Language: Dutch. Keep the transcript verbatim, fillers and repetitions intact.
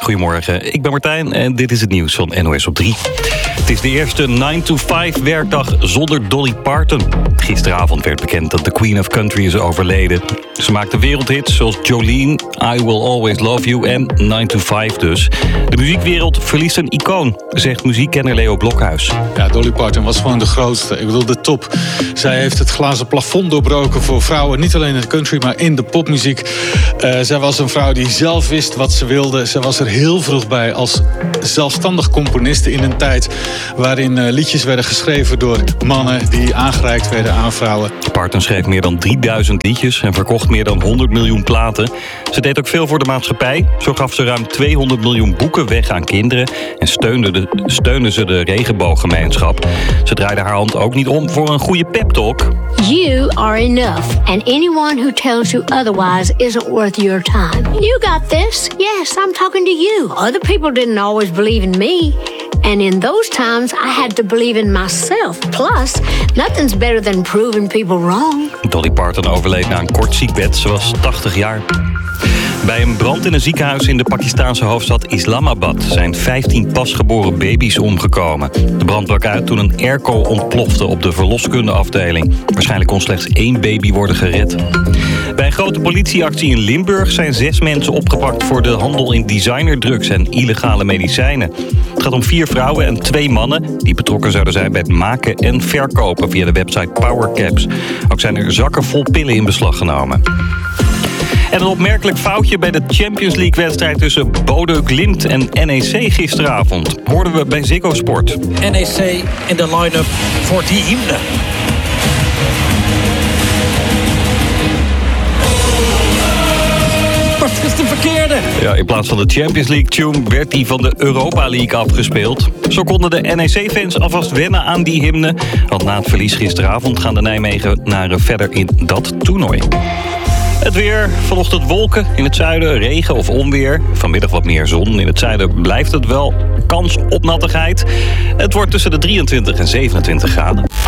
Goedemorgen, ik ben Martijn en dit is het nieuws van N O S op drie. Het is de eerste nine to five werkdag zonder Dolly Parton. Gisteravond werd bekend dat de Queen of Country is overleden. Ze maakte wereldhits zoals Jolene, I Will Always Love You en nine to five dus. De muziekwereld verliest een icoon, zegt muziekkenner Leo Blokhuis. Ja, Dolly Parton was gewoon de grootste. Ik bedoel, de top. Zij heeft het glazen plafond doorbroken voor vrouwen. Niet alleen in de country, maar in de popmuziek. Uh, zij was een vrouw die zelf wist wat ze wilde. Zij was er heel vroeg bij als zelfstandig componiste in een tijd waarin uh, liedjes werden geschreven door mannen die aangereikt werden aan vrouwen. Parton schreef meer dan drieduizend liedjes en verkocht meer dan honderd miljoen platen. Ze deed ook veel voor de maatschappij. Zo gaf ze ruim tweehonderd miljoen boeken weg aan kinderen en steunde, de, steunde ze de regenbooggemeenschap. Ze draaide haar hand ook niet om voor een goede pep-talk. You are enough, and anyone who tells you otherwise isn't worth your time. You got this. Yes, I'm talking to you. Other people didn't always believe in me. And in those times, I had to believe in myself. Plus, nothing's better than proving people wrong. Dolly Parton overleed na een kort ziekbed. Ze was tachtig jaar. Bij een brand in een ziekenhuis in de Pakistaanse hoofdstad Islamabad zijn vijftien pasgeboren baby's omgekomen. De brand brak uit toen een airco ontplofte op de verloskundeafdeling. Waarschijnlijk kon slechts één baby worden gered. Bij een grote politieactie in Limburg zijn zes mensen opgepakt voor de handel in designerdrugs en illegale medicijnen. Het gaat om vier vrouwen en twee mannen die betrokken zouden zijn bij het maken en verkopen via de website Powercaps. Ook zijn er zakken vol pillen in beslag genomen. En een opmerkelijk foutje bij de Champions League-wedstrijd tussen Bodø Glimt en N E C gisteravond. Hoorden we bij Ziggo Sport. N E C in de line-up voor die hymne. Maar het is de verkeerde. Ja, in plaats van de Champions League-tune werd die van de Europa League afgespeeld. Zo konden de N E C-fans alvast wennen aan die hymne. Want na het verlies gisteravond gaan de Nijmegenaren verder in dat toernooi. Het weer, vanochtend wolken, in het zuiden regen of onweer. Vanmiddag wat meer zon, in het zuiden blijft het wel kans op nattigheid. Het wordt tussen de drieëntwintig en zevenentwintig graden.